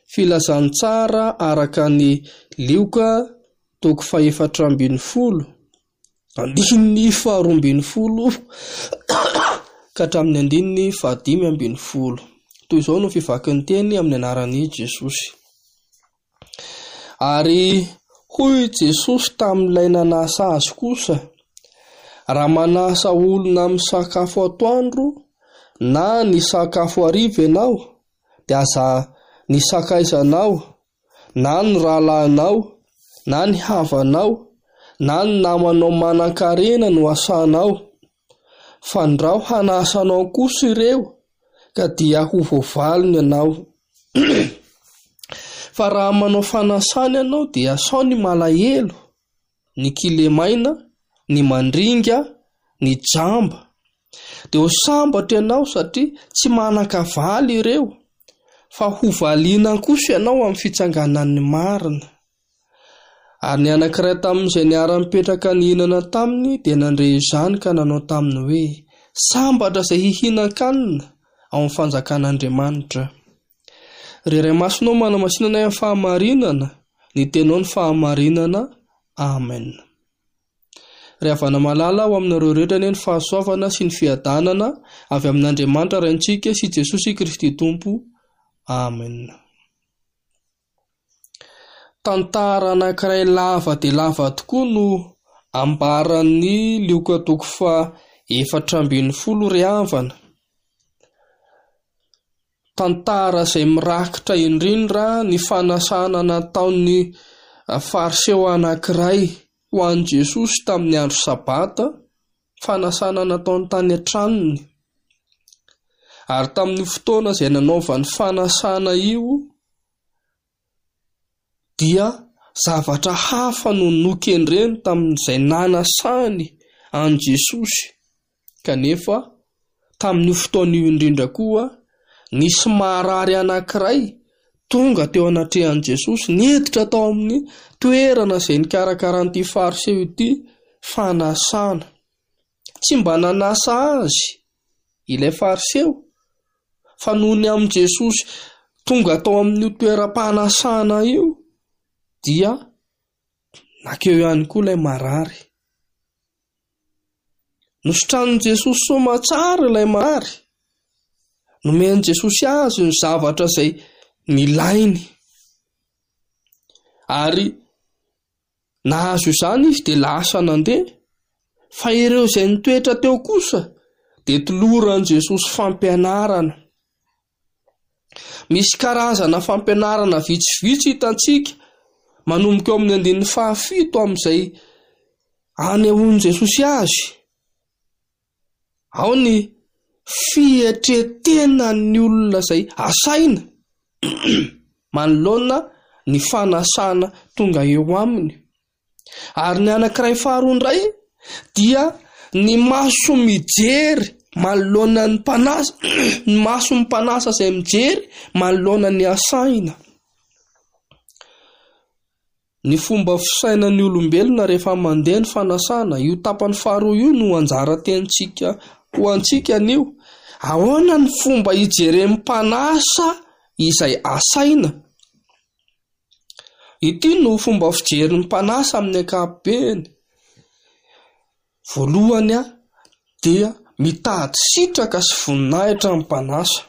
Filazantsara araka ny Lioka 4:4 andininy 2:12 ka hatramin'ny 5:5. Toy izao no fivakin'ny teny amin'ny anaran'i Jesosy. Ary hoy Jesosy tamin'ilay nanasa azy kosa: raha manasa olona amin'ny sakafo atoandro na ny sakafo hariva ianao, dia aza ny sakaizanao, na ny rahalahinao, na ny havanao, na ny namanao manan-karena no asanao, fa ndrao hanasanao kosa ireo ka dia ho voavaliny ianao. Fa raha manao fanasana ianao dia sao ny malahelo, ny kilemaina, ny mandringa, ny jamba. Dia ho sambatra ianao satria tsy manan-kavaly ireo, fa ho valiana kosa ianao amin'ny fitsanganan'ny marina. Ary ny anankiray tamin'izay niara-mipetraka nihinana taminy dia nandre izany ka nanao taminy hoe: sambatra izay hihinan-kanina ao amin'ny fanjakan'Andriamanitra. Reray masonao manamasinana amin'ny fahamarinana, ny tenao ny fahamarinana. Amen. Rehavana malala ao aminareo rehetra ny fahasoavana sy ny fiadanana avy amin'Andriamanitra Raintsika sy Jesosy Kristy Tompo. Amen. Tantara anankiray lava dia lava tokoa no ambaran'ny Lioka 4:4 rehavana. Tantara izay mirakitra indrindra ny fanasana nataon'ny fariseo anankiray ho an'i Jesosy tamin'ny andro sabata, fanasana nataony tany an-tranony. Ary tamin'ny fotoana izay nanaovany fanasana io dia zavatra hafa no nokendreny tamin'izay nanasany an'i Jesosy. Kanefa tamin'ny fotoana io indrindra koa nisy marary anankiray tonga teo anatrehan'i Jesosy, neditra tao amin'ny toerana izay nikarakaran'ity fariseo ity fanasana. Tsy mba nanasa azy ilay fariseo, fa noho ny amin'i Jesosy tonga tao amin'ny toeram-panasana io dia nakeo ihany koa ilay marary. Nosotran'i Jesosy soamantsara ilay marary, nomen'i Jesosy azy ny zavatra izay nilainy. Ary nahazo izany izy dia lasa nandeha, fa ireo izay nitoetra teo kosa dia toloran'i Jesosy fampianarana. Misy karazana fampianarana vitsivitsy hitantsika manomboka eo amin'ny 7 amin'izay anehoan'i Jesosy azy. Ao ny fietretena ny olona izay asaina manoloana ny fanasana tonga eo aminy. Ary ny anankiray faharoa indray dia ny maso mijery manoloana ny mpanasa, ny maso ny mpanasa izay mijery manoloana ny asaina. Ny fomba fisainan'ny olombelona rehefa mandeha ny fanasana, io tapany faharoa io no anjara tentsika ho antsika anio. Ahoana ny fomba hijeren'ny mpanasa izay asaina? Ity no fomba fijeren'ny mpanasa amin'ny ankapobeny. Voalohany dia mitady sitraka sy voninahitra amin'ny mpanasa.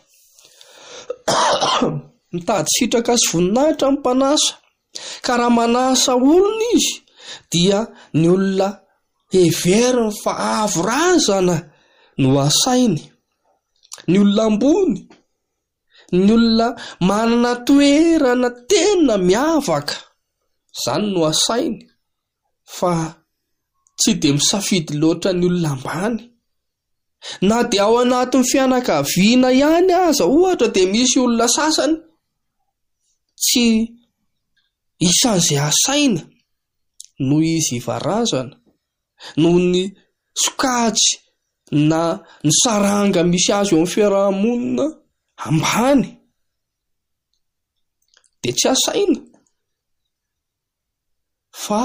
Mitady sitraka sy voninahitra amin'ny mpanasa. Ka raha manasa olona izy dia ny olona heveriny fa avo razana no asainy. Ny olona ambony, ny olona manana toerana tena miavaka, izany no asainy, fa tsy dia misafidy loatra ny olona ambany. Na dia ao anatin'ny fianakaviana ihany aza ohatra dia misy olona sasany tsy isan'izay asaina, noho izy ivarazana, noho ny sokajy na ny saranga misy azy eo amin'ny fiarahamonina ambany, dia tsy asaina. Fa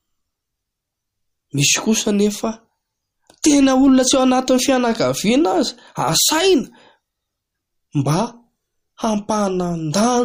misy kosa nefa tena olona tsy ao anatin'ny fianakaviana aza asaina mba hampanan-danja